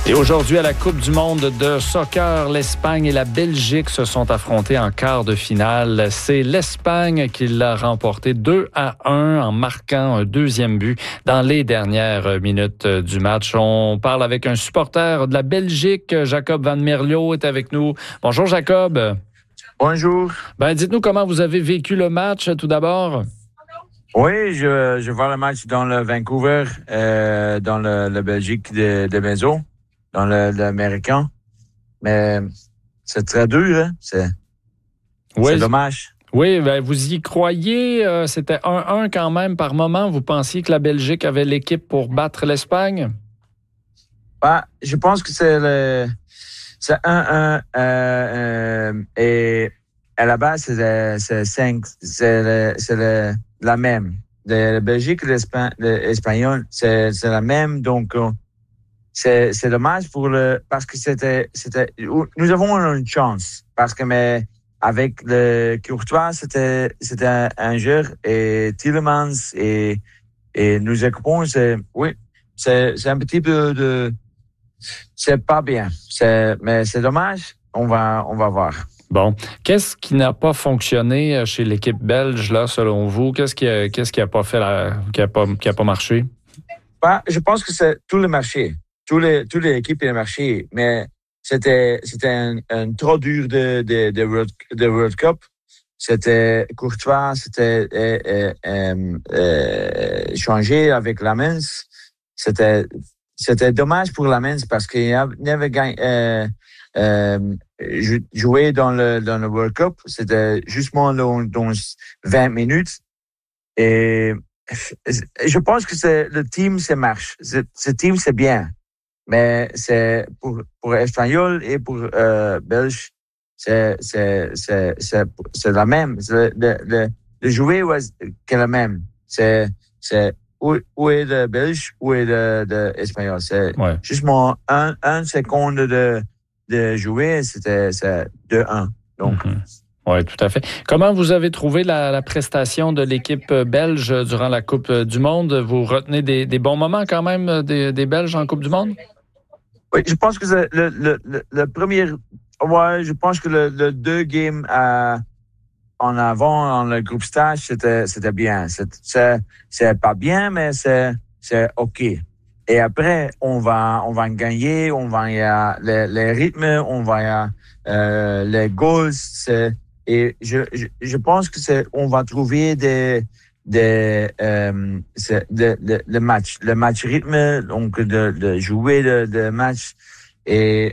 Et aujourd'hui, à la Coupe du monde de soccer, l'Espagne et la Belgique se sont affrontés en quart de finale. C'est l'Espagne qui l'a remporté 2-1 en marquant un deuxième but dans les dernières minutes du match. On parle avec un supporter de la Belgique, Jacob Van Mierlo est avec nous. Bonjour Jacob. Bonjour. Dites-nous comment vous avez vécu le match tout d'abord. Oui, je vois le match dans le Vancouver, dans le Belgique de maison, dans l'américain. Mais c'est très dur, hein? C'est dommage. Oui, vous y croyez. C'était 1-1 quand même par moment. Vous pensiez que la Belgique avait l'équipe pour battre l'Espagne? Je pense que c'est 1-1 et à la base, c'est 5. C'est la même. La Belgique et l'Espagnol, c'est la même. Donc, c'est dommage parce que nous avons une chance. Parce que, mais, avec le Courtois, c'était un jeu et Tielemans et nous occupons, c'est un petit peu c'est pas bien. Mais c'est dommage. On va voir. Bon. Qu'est-ce qui n'a pas fonctionné chez l'équipe belge, là, selon vous? Qu'est-ce qui a pas fait qui a pas marché? Je pense que c'est tout le marché. Toutes les équipes et le marché. Mais c'était un trop dur de World Cup. C'était Courtois, c'était changé avec Lamens. C'était dommage pour Lamens parce qu'il n'avait gagné. Jouer dans le World Cup, c'était justement dans 20 minutes. Et je pense que le team, ça marche. Ce team, c'est bien. Mais c'est pour Espagnol et pour Belge, c'est la même. Le jouer c'est la même. C'est où est le Belge, où est le Espagnol. C'est justement un seconde de jouer, c'est 2-1. Donc. Oui, tout à fait. Comment vous avez trouvé la prestation de l'équipe belge durant la Coupe du monde? Vous retenez des bons moments quand même des Belges en Coupe du monde? Oui, je pense que c'est le premier. Ouais, je pense que le 2 games en avant dans le groupe stage, c'était bien. C'est pas bien, mais c'est OK. Et après, on va gagner, on va y a les rythmes, on va y a les goals. Et je pense que on va trouver le match rythme, donc de jouer le match. Et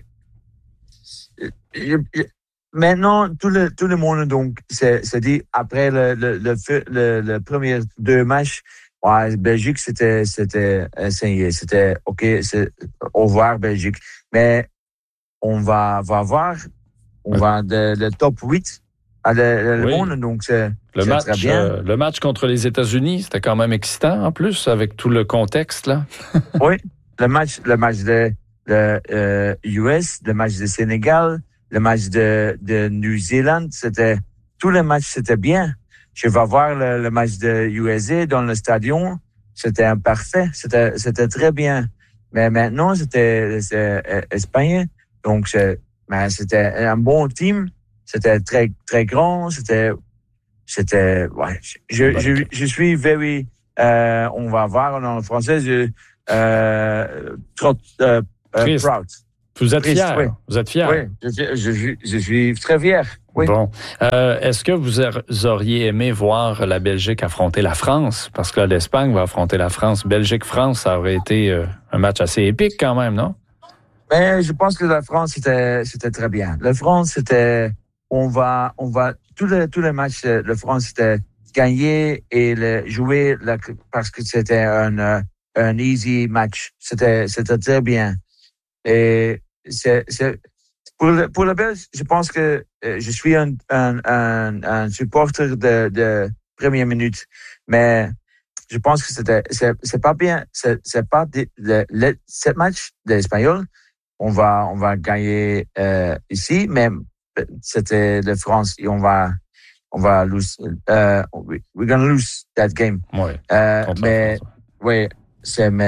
maintenant, tout le monde, donc, c'est dit, après le premier 2 matchs, Belgique, c'était essayé. C'était OK, c'est au revoir, Belgique. Mais on va voir, on va le top 8 à le monde, donc c'est très bien. Le match contre les États-Unis, c'était quand même excitant, en plus, avec tout le contexte, là. Oui, le match de US, le match de Sénégal, le match de Nouvelle-Zélande, tous les matchs, c'était bien. Je vais voir le match de USA dans le stadion. C'était parfait. C'était très bien. Mais maintenant, c'est Espagne. Donc, c'était un bon team. C'était très, très grand. C'était, ouais. Je suis very, on va voir en français, trop, proud. Vous êtes fier? Oui. Vous êtes fier? Oui, je suis très fier. Oui. Bon. Est-ce que vous auriez aimé voir la Belgique affronter la France? Parce que l'Espagne va affronter la France. Belgique-France, ça aurait été un match assez épique quand même, non? Mais je pense que la France, c'était très bien. La France, c'était, on va, tous les matchs, la France, c'était gagner et jouer parce que c'était un easy match. C'était très bien. Et pour la Belge, je pense que je suis un supporter de première minute, mais je pense que c'est pas bien. C'est pas cette match de l'Espagnol. On va gagner ici, mais c'était la France et on va lose. We're gonna lose that game. Ouais. Mais oui, mais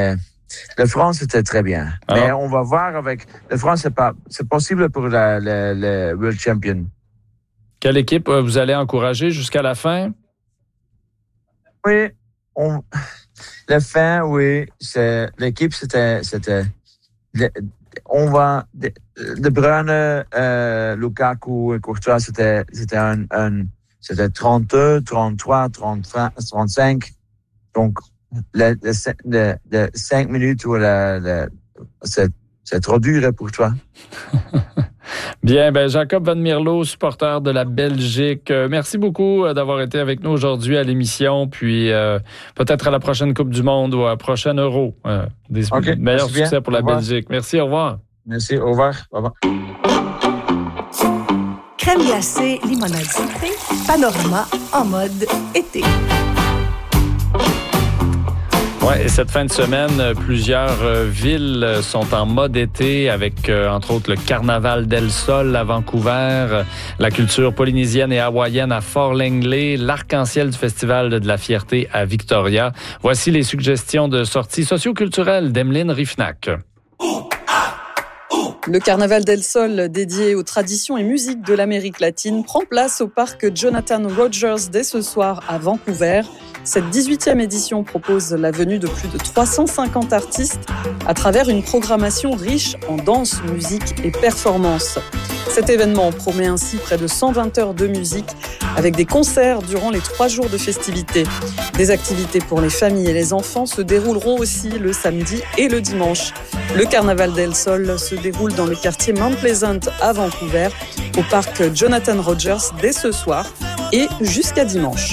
La France était très bien. Mais on va voir avec la France, c'est possible pour le World Champion. Quelle équipe vous allez encourager jusqu'à la fin? Oui, la fin, oui, l'équipe, c'était on va De Bruyne, Lukaku et Courtois, c'était 32, 33, 35. Donc le 5 minutes où c'est trop dur pour toi. Bien, Jacob Van Mierlo, supporter de la Belgique. Merci beaucoup d'avoir été avec nous aujourd'hui à l'émission, puis peut-être à la prochaine Coupe du Monde ou à la prochaine Euro. Des meilleurs succès pour la Belgique. Merci, au revoir. Merci, au revoir. Au revoir. Crème glacée, limonade sucrée, panorama en mode été. Ouais, et cette fin de semaine, plusieurs villes sont en mode été avec, entre autres, le Carnaval del Sol à Vancouver, la culture polynésienne et hawaïenne à Fort Langley, l'arc-en-ciel du Festival de la Fierté à Victoria. Voici les suggestions de sorties socioculturelles d'Emeline Riefnack. Le Carnaval del Sol, dédié aux traditions et musiques de l'Amérique latine, prend place au parc Jonathan Rogers dès ce soir à Vancouver. Cette 18e édition propose la venue de plus de 350 artistes à travers une programmation riche en danse, musique et performance. Cet événement promet ainsi près de 120 heures de musique avec des concerts durant les 3 jours de festivités. Des activités pour les familles et les enfants se dérouleront aussi le samedi et le dimanche. Le Carnaval del Sol se déroule dans le quartier Mount Pleasant à Vancouver, au parc Jonathan Rogers dès ce soir et jusqu'à dimanche.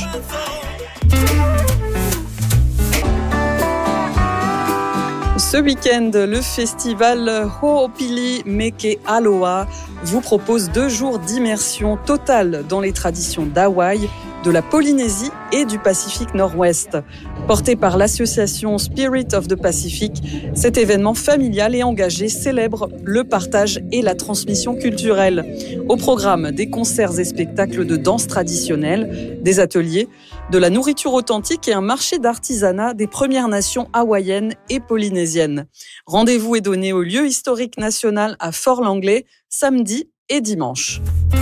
Ce week-end, le festival Ho'opili Meke Aloha vous propose 2 jours d'immersion totale dans les traditions d'Hawaï, de la Polynésie et du Pacifique Nord-Ouest. Porté par l'association Spirit of the Pacific, cet événement familial et engagé célèbre le partage et la transmission culturelle. Au programme, des concerts et spectacles de danse traditionnelle, des ateliers, de la nourriture authentique et un marché d'artisanat des Premières Nations hawaïennes et polynésiennes. Rendez-vous est donné au lieu historique national à Fort Langley, samedi et dimanche.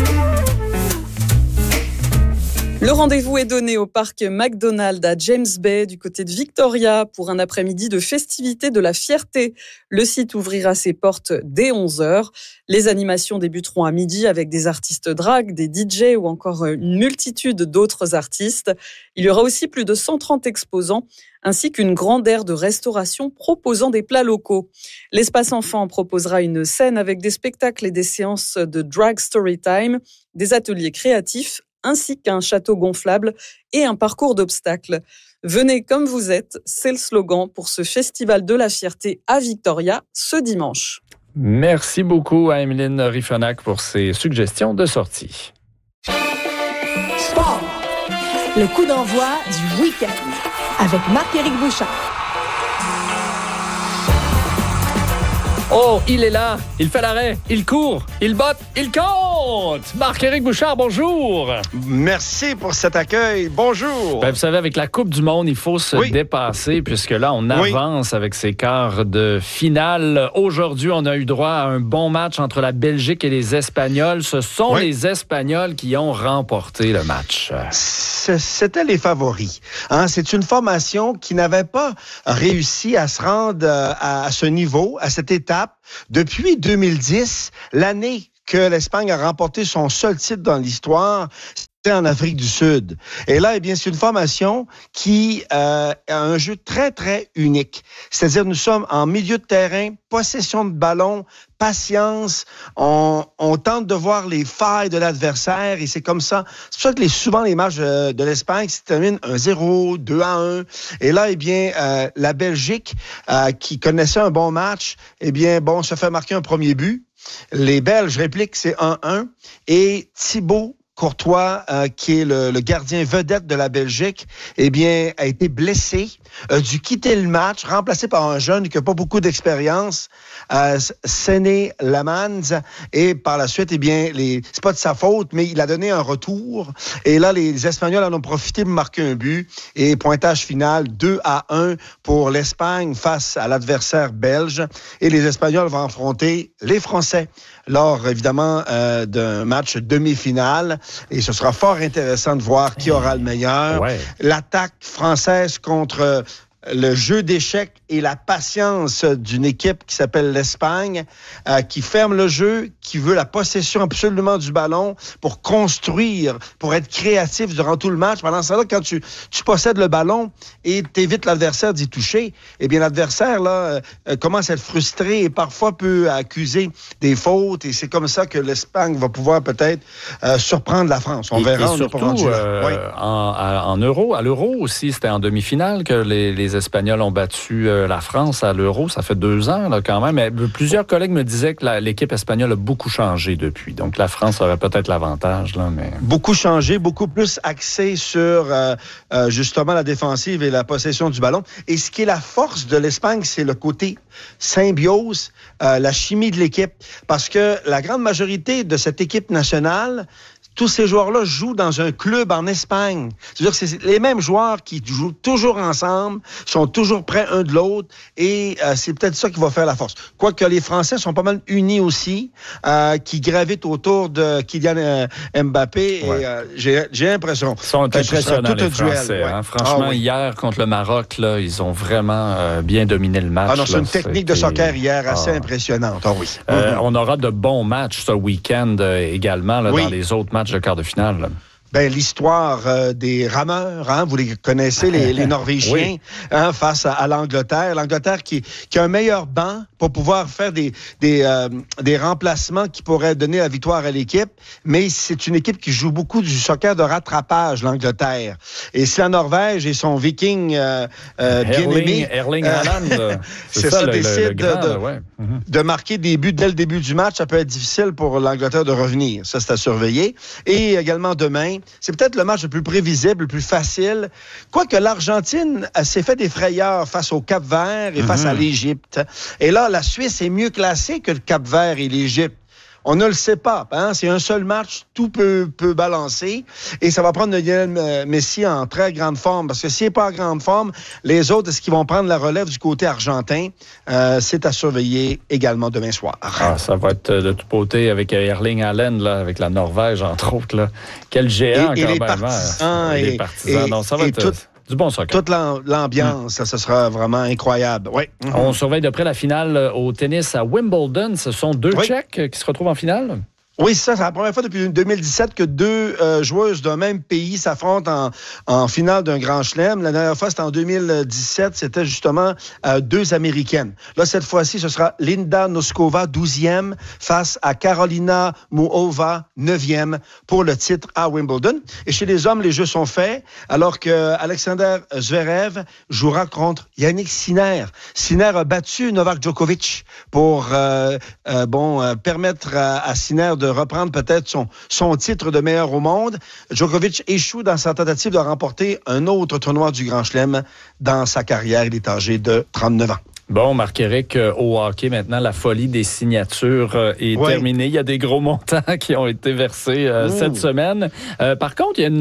Le rendez-vous est donné au parc McDonald à James Bay, du côté de Victoria, pour un après-midi de festivités de la fierté. Le site ouvrira ses portes dès 11h. Les animations débuteront à midi avec des artistes drag, des DJ ou encore une multitude d'autres artistes. Il y aura aussi plus de 130 exposants, ainsi qu'une grande aire de restauration proposant des plats locaux. L'espace enfant proposera une scène avec des spectacles et des séances de drag storytime, des ateliers créatifs, ainsi qu'un château gonflable et un parcours d'obstacles. Venez comme vous êtes, c'est le slogan pour ce festival de la fierté à Victoria ce dimanche. Merci beaucoup à Emeline Riefnack pour ses suggestions de sortie. Sport, le coup d'envoi du week-end avec Marc-Éric Bouchard. Oh, il est là, il fait l'arrêt, il court, il botte, il compte! Marc-Éric Bouchard, bonjour! Merci pour cet accueil, bonjour! Vous savez, avec la Coupe du Monde, il faut se dépasser, puisque là, on avance avec ces quarts de finale. Aujourd'hui, on a eu droit à un bon match entre la Belgique et les Espagnols. Ce sont les Espagnols qui ont remporté le match. C'était les favoris. C'est une formation qui n'avait pas réussi à se rendre à ce niveau, à cette étape, depuis 2010, l'année que l'Espagne a remporté son seul titre dans l'histoire, c'était en Afrique du Sud. Et là, c'est une formation qui a un jeu très, très unique. C'est-à-dire, nous sommes en milieu de terrain, possession de ballon, patience, on tente de voir les failles de l'adversaire et c'est comme ça. C'est pour ça que souvent les matchs de l'Espagne se terminent 1-0, 2-1. Et là, la Belgique, qui connaissait un bon match, se fait marquer un premier but. Les Belges répliquent, c'est 1-1. Et Thibaut Courtois, qui est le gardien vedette de la Belgique, eh bien, a été blessé, a dû quitter le match, remplacé par un jeune qui n'a pas beaucoup d'expérience, Séné Lamans, et par la suite, eh bien, c'est pas de sa faute, mais il a donné un retour, et là, les Espagnols en ont profité pour marquer un but, et pointage final 2-1 pour l'Espagne face à l'adversaire belge, et les Espagnols vont affronter les Français lors, évidemment, d'un match demi-finale. Et ce sera fort intéressant de voir qui aura le meilleur. Ouais. L'attaque française contre le jeu d'échecs et la patience d'une équipe qui s'appelle l'Espagne, qui ferme le jeu, qui veut la possession absolument du ballon pour construire, pour être créatif durant tout le match. Pendant ce temps-là, quand tu possèdes le ballon et t'évites l'adversaire d'y toucher, eh bien, l'adversaire, là, commence à être frustré et parfois peut accuser des fautes. Et c'est comme ça que l'Espagne va pouvoir peut-être surprendre la France. On verra. Et surtout, en Euro, à l'Euro aussi, c'était en demi-finale que les Espagnols ont battu la France à l'Euro. Ça fait 2 ans là, quand même. Mais plusieurs collègues me disaient que l'équipe espagnole a beaucoup changé depuis. Donc la France aurait peut-être l'avantage. Là, mais... Beaucoup changé, beaucoup plus axé sur justement la défensive et la possession du ballon. Et ce qui est la force de l'Espagne, c'est le côté symbiose, la chimie de l'équipe. Parce que la grande majorité de cette équipe nationale, tous ces joueurs-là jouent dans un club en Espagne. C'est-à-dire que c'est les mêmes joueurs qui jouent toujours ensemble, sont toujours près un de l'autre, et c'est peut-être ça qui va faire la force. Quoique les Français sont pas mal unis aussi, qui gravitent autour de Kylian Mbappé, ouais. Et j'ai l'impression... Ils sont impressionnants, les Français. Ouais. Hein? Franchement, hier, contre le Maroc, là, ils ont vraiment bien dominé le match. Ah non, c'est une technique de soccer hier assez impressionnante. Oh, oui. On aura de bons matchs ce week-end également là, dans les autres matchs de quart de finale. Là. Ben, l'histoire des rameurs, hein, vous les connaissez, les Norvégiens, oui. Hein, face à l'Angleterre. L'Angleterre qui a un meilleur banc pour pouvoir faire des remplacements qui pourraient donner la victoire à l'équipe. Mais c'est une équipe qui joue beaucoup du soccer de rattrapage, l'Angleterre. Et si la Norvège et son Viking bien aimé... Erling Haaland, c'est ça, décide de marquer des buts dès le début du match, ça peut être difficile pour l'Angleterre de revenir. Ça, c'est à surveiller. Et également demain, c'est peut-être le match le plus prévisible, le plus facile. Quoique l'Argentine s'est fait des frayeurs face au Cap-Vert et face à l'Égypte. Et là, la Suisse est mieux classée que le Cap-Vert et l'Égypte. On ne le sait pas. Hein? C'est un seul match, tout peut balancer. Et ça va prendre Lionel Messi en très grande forme. Parce que s'il n'est pas en grande forme, les autres, est-ce qu'ils vont prendre la relève du côté argentin? C'est à surveiller également demain soir. Ah, ça va être de tout côté avec Erling Haaland, là, avec la Norvège, entre autres. Là. Quel géant, et les partisans. Les partisans. Donc, ça va être... Du bon soccer. Toute l'ambiance, ça sera vraiment incroyable. Oui. On surveille de près la finale au tennis à Wimbledon. Ce sont 2 Tchèques qui se retrouvent en finale? Oui, ça, c'est la première fois depuis 2017 que 2 joueuses d'un même pays s'affrontent en finale d'un grand chelem. La dernière fois, c'était en 2017, c'était justement 2 Américaines. Là, cette fois-ci, ce sera Linda Noskova, 12e, face à Karolina Muchova, 9e, pour le titre à Wimbledon. Et chez les hommes, les jeux sont faits, alors que Alexander Zverev jouera contre Yannick Sinner. Sinner a battu Novak Djokovic pour permettre à Sinner de reprendre peut-être son titre de meilleur au monde. Djokovic échoue dans sa tentative de remporter un autre tournoi du Grand Chelem dans sa carrière. Il est âgé de 39 ans. Bon, Marc-Éric, au hockey, maintenant, la folie des signatures est terminée. Il y a des gros montants qui ont été versés cette semaine. Par contre, il y a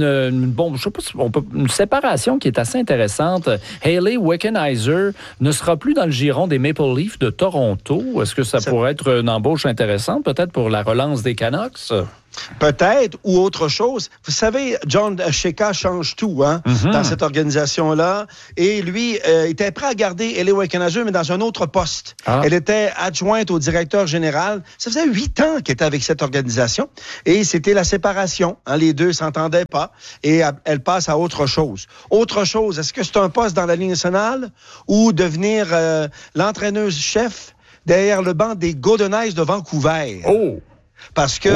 une séparation qui est assez intéressante. Hayley Wickenheiser ne sera plus dans le giron des Maple Leafs de Toronto. Est-ce que ça pourrait être une embauche intéressante, peut-être pour la relance des Canucks? Peut-être, ou autre chose. Vous savez, John Chayka change tout dans cette organisation-là. Et lui était prêt à garder Hayley Wickenheiser, mais dans un autre poste. Elle était adjointe au directeur général. Ça faisait 8 ans qu'elle était avec cette organisation. Et c'était la séparation. Les deux ne s'entendaient pas. Et elle passe à autre chose. Autre chose, est-ce que c'est un poste dans la Ligue nationale ou devenir l'entraîneuse-chef derrière le banc des Golden Knights de Vancouver? Oh! Parce que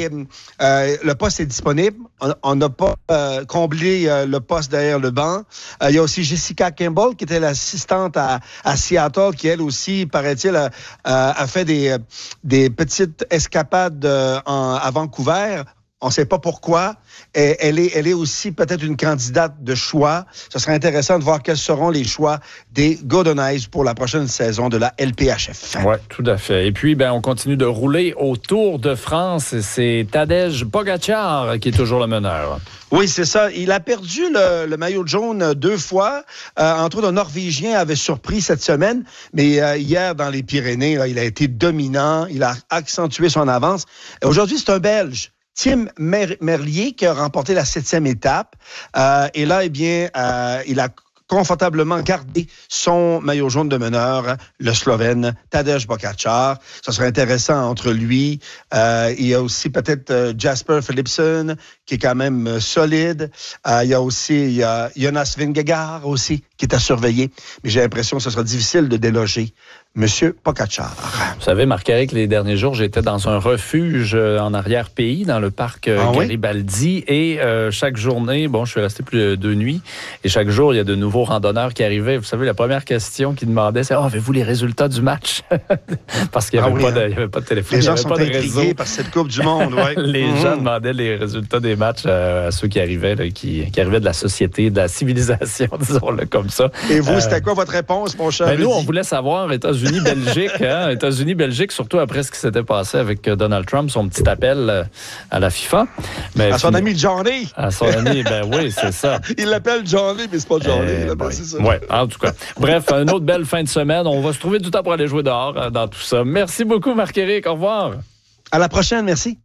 le poste est disponible. On n'a pas comblé le poste derrière le banc. Il y a aussi Jessica Campbell, qui était l'assistante à Seattle, qui, elle aussi, paraît-il, a fait des petites escapades à Vancouver. On ne sait pas pourquoi. Elle est aussi peut-être une candidate de choix. Ce serait intéressant de voir quels seront les choix des Golden Eyes pour la prochaine saison de la LPHF. Oui, tout à fait. Et puis, on continue de rouler au Tour de France. C'est Tadej Pogačar qui est toujours le meneur. Oui, c'est ça. Il a perdu le maillot jaune 2 fois. Entre autres, un Norvégien avait surpris cette semaine. Mais hier, dans les Pyrénées, là, il a été dominant. Il a accentué son avance. Aujourd'hui, c'est un Belge. Tim Merlier qui a remporté la 7e étape. Et là, il a confortablement gardé son maillot jaune de meneur, le Slovène Tadej Pogačar. Ça serait intéressant entre lui. Il y a aussi peut-être Jasper Philipsen, qui est quand même solide. Il y a aussi Jonas Vingegaard aussi, qui est à surveiller. Mais j'ai l'impression que ce sera difficile de déloger Monsieur Pogačar. Vous savez, Marc-Éric, les derniers jours, j'étais dans un refuge en arrière-pays, dans le parc Garibaldi. Et chaque journée, je suis resté plus de 2 nuits. Et chaque jour, il y a de nouveaux randonneurs qui arrivaient. Vous savez, la première question qu'ils demandaient, c'est « avez-vous les résultats du match? » Parce qu'il n'y avait pas de téléphone. Les gens sont intrigués par cette Coupe du Monde. Ouais. Les gens demandaient les résultats des matchs à ceux qui arrivaient, qui arrivaient de la société, de la civilisation, disons-le comme ça. Et vous, c'était quoi votre réponse, mon cher Rudy? Nous, on voulait savoir, États-Unis-Belgique, États-Unis-Belgique, surtout après ce qui s'était passé avec Donald Trump, son petit appel à la FIFA. Mais à son ami Johnny. À son ami, oui, c'est ça. Il l'appelle Johnny, mais c'est pas Johnny. C'est ça. Oui, en tout cas. Bref, une autre belle fin de semaine. On va se trouver du temps pour aller jouer dehors dans tout ça. Merci beaucoup, Marc-Éric. Au revoir. À la prochaine, merci.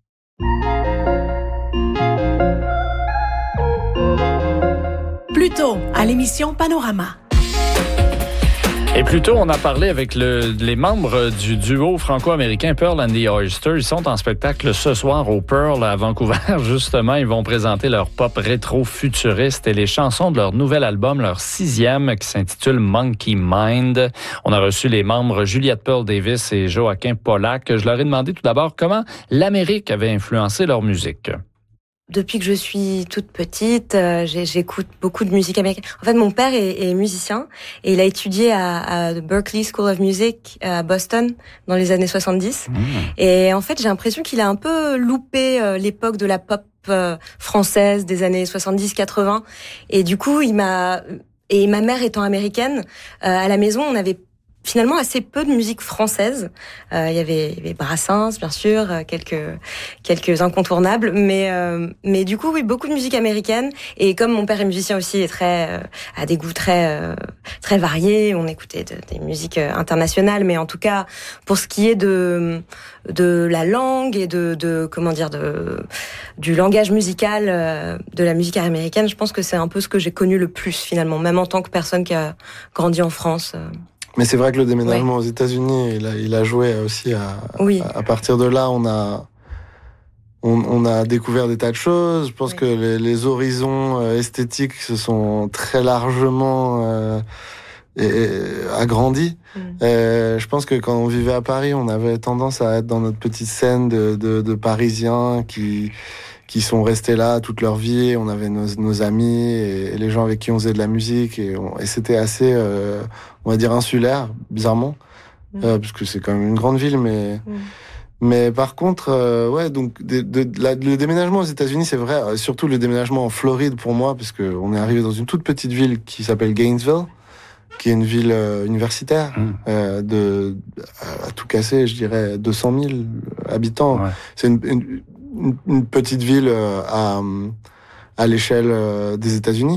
Plus tôt, à l'émission Panorama. Et plus tôt, on a parlé avec les membres du duo franco-américain Pearl and the Oyster. Ils sont en spectacle ce soir au Pearl à Vancouver. Justement, ils vont présenter leur pop rétro-futuriste et les chansons de leur nouvel album, leur 6e, qui s'intitule Monkey Mind. On a reçu les membres Juliette Pearl Davis et Joaquin Polac. Je leur ai demandé tout d'abord comment l'Amérique avait influencé leur musique. Depuis que je suis toute petite, j'écoute beaucoup de musique américaine. En fait, mon père est musicien et il a étudié à Berklee School of Music à Boston dans les années 70. Et en fait, j'ai l'impression qu'il a un peu loupé l'époque de la pop française des années 70-80. Et du coup, ma mère étant américaine, à la maison, on avait finalement assez peu de musique française. Il y avait Brassens, bien sûr, quelques incontournables, mais du coup, oui, beaucoup de musique américaine. Et comme mon père est musicien aussi, et a des goûts très variés, on écoutait des musiques internationales, mais en tout cas, pour ce qui est de la langue et du langage musical de la musique américaine, je pense que c'est un peu ce que j'ai connu le plus finalement, même en tant que personne qui a grandi en France. Mais c'est vrai que le déménagement aux États-Unis, il a joué aussi à partir de là, on a découvert des tas de choses. Je pense que les horizons esthétiques se sont très largement agrandis. Je pense que quand on vivait à Paris, on avait tendance à être dans notre petite scène de Parisiens qui sont restés là toute leur vie. On avait nos amis et les gens avec qui on faisait de la musique et c'était assez, on va dire, insulaire, bizarrement, parce que c'est quand même une grande ville, mais par contre, donc le déménagement aux États-Unis, c'est vrai, surtout le déménagement en Floride pour moi, parce que on est arrivé dans une toute petite ville qui s'appelle Gainesville, qui est une ville universitaire, à tout casser, je dirais 200 000 habitants. Ouais. C'est une petite ville à l'échelle des États-Unis.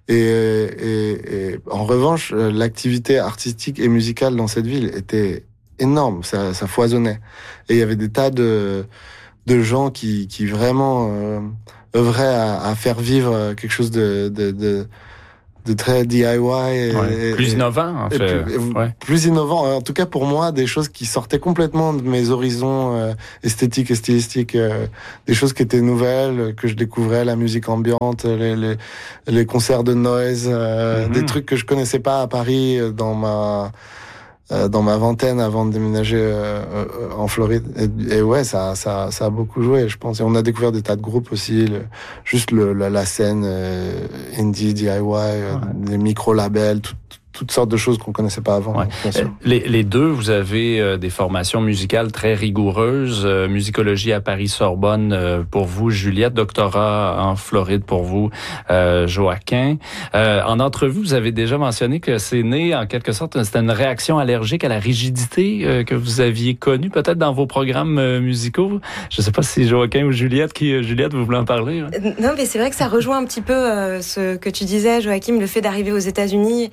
Et en revanche, l'activité artistique et musicale dans cette ville était énorme, ça foisonnait. Et il y avait des tas de gens qui vraiment œuvraient à faire vivre quelque chose de très DIY. Plus innovant, en fait. Plus innovant. En tout cas, pour moi, des choses qui sortaient complètement de mes horizons esthétiques et stylistiques. Des choses qui étaient nouvelles, que je découvrais, la musique ambiante, les concerts de noise, des trucs que je connaissais pas à Paris dans ma vingtaine avant de déménager en Floride. Et ouais, ça a beaucoup joué, je pense. Et on a découvert des tas de groupes aussi, la scène indie, DIY, des micro-labels, toutes sortes de choses qu'on connaissait pas avant. Ouais. Bien sûr. Les deux, vous avez des formations musicales très rigoureuses. Musicologie à Paris-Sorbonne pour vous, Juliette. Doctorat en Floride pour vous, Joaquin. En entrevue, vous avez déjà mentionné que c'est né, en quelque sorte, c'était une réaction allergique à la rigidité que vous aviez connue peut-être dans vos programmes musicaux. Je ne sais pas si Joaquin ou Juliette, Juliette, vous voulez en parler? Hein? Non, mais c'est vrai que ça rejoint un petit peu ce que tu disais, Joachim, le fait d'arriver aux États-Unis.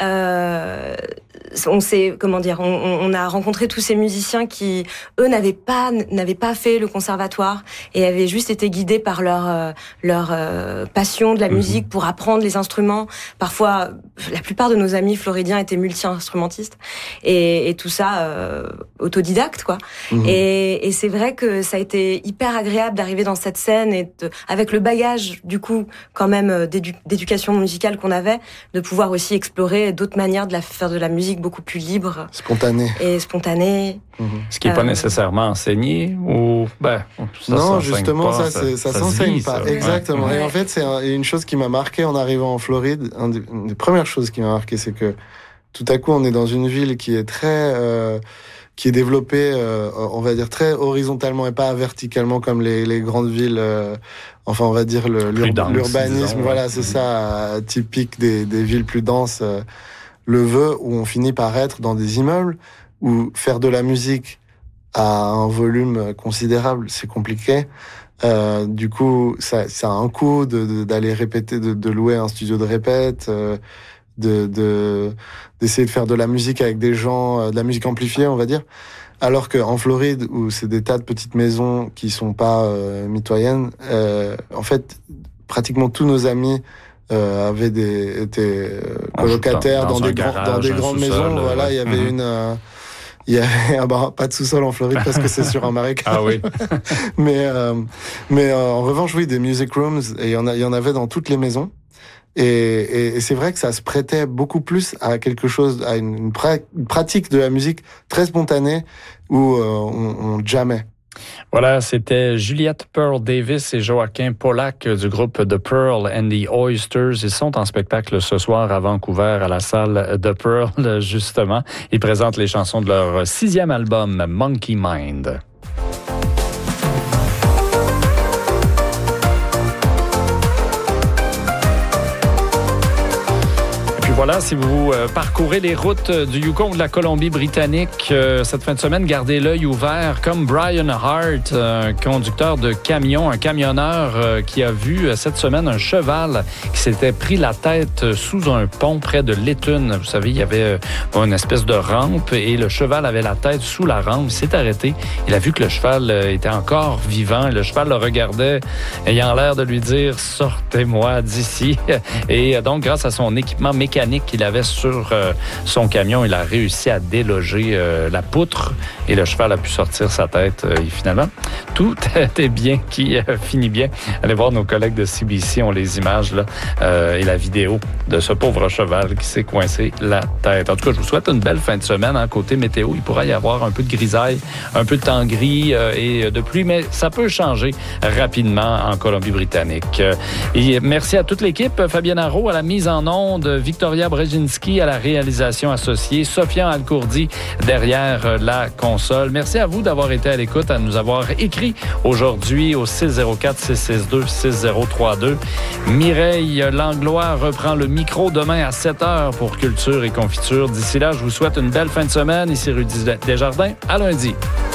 On sait, comment dire, on a rencontré tous ces musiciens qui, eux, n'avaient pas fait le conservatoire et avaient juste été guidés par leur passion de la musique pour apprendre les instruments. Parfois, la plupart de nos amis floridiens étaient multi-instrumentistes et tout ça autodidacte, quoi. Et c'est vrai que ça a été hyper agréable d'arriver dans cette scène et avec le bagage, du coup, quand même, d'éducation musicale qu'on avait, de pouvoir aussi explorer d'autres manières de faire de la musique beaucoup plus libre. Spontanée. Et spontanée. Ce qui n'est pas nécessairement enseigné ou... non, justement, pas, ça s'enseigne pas. Ça. Exactement. Ouais. Et en fait, c'est une chose qui m'a marqué en arrivant en Floride. Une des premières choses qui m'a marqué, c'est que tout à coup, on est dans une ville qui est qui est développée, on va dire, très horizontalement et pas verticalement comme les grandes villes, enfin, on va dire l'urbanisme, voilà, c'est ça, typique des villes plus denses, le veut, où on finit par être dans des immeubles, où faire de la musique à un volume considérable, c'est compliqué. Du coup, ça a un coût d'aller répéter, de louer un studio de répète, d'essayer de faire de la musique avec des gens, de la musique amplifiée, on va dire. Alors qu'en Floride, où c'est des tas de petites maisons qui sont pas mitoyennes, en fait, pratiquement tous nos amis étaient colocataires dans des grandes maisons. Voilà, il y avait il y avait pas de sous-sol en Floride parce que c'est sur un marécage. Ah oui. mais en revanche, oui, des music rooms, et il y en avait dans toutes les maisons. Et c'est vrai que ça se prêtait beaucoup plus à quelque chose, à une pratique de la musique très spontanée où on jammait. Voilà, c'était Juliette Pearl Davis et Joaquin Polack du groupe The Pearl and the Oysters. Ils sont en spectacle ce soir à Vancouver, à la salle The Pearl, justement. Ils présentent les chansons de leur 6e album, Monkey Mind. Voilà, si vous parcourez les routes du Yukon ou de la Colombie-Britannique cette fin de semaine, gardez l'œil ouvert comme Brian Hart, un conducteur de camion, un camionneur qui a vu cette semaine un cheval qui s'était pris la tête sous un pont près de Lytton. Vous savez, il y avait une espèce de rampe et le cheval avait la tête sous la rampe. Il s'est arrêté. Il a vu que le cheval était encore vivant et le cheval le regardait ayant l'air de lui dire « Sortez-moi d'ici ». Et donc, grâce à son équipement mécanique qu'il avait sur son camion, il a réussi à déloger la poutre et le cheval a pu sortir sa tête. Et finalement, tout était bien qui finit bien. Allez voir nos collègues de CBC, ont les images là et la vidéo de ce pauvre cheval qui s'est coincé la tête. En tout cas, je vous souhaite une belle fin de semaine. Hein. Côté météo, il pourrait y avoir un peu de grisaille, un peu de temps gris et de pluie, mais ça peut changer rapidement en Colombie-Britannique. Et merci à toute l'équipe. Fabienne Haro à la mise en onde, Victoria Brzezinski à la réalisation associée, Sofian Alcourdi derrière la console. Merci à vous d'avoir été à l'écoute, à nous avoir écrit aujourd'hui au 604-662-6032. Mireille Langlois reprend le micro demain à 7h pour Culture et Confiture. D'ici là, je vous souhaite une belle fin de semaine. Ici Rudy Desjardins. À lundi.